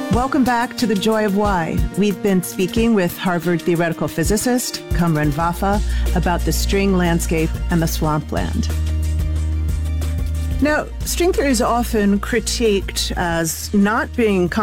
Welcome back to The Joy of Why. We've been speaking with Harvard theoretical physicist Kamran Vafa about the string landscape and the swampland. Now, string theory is often critiqued as not being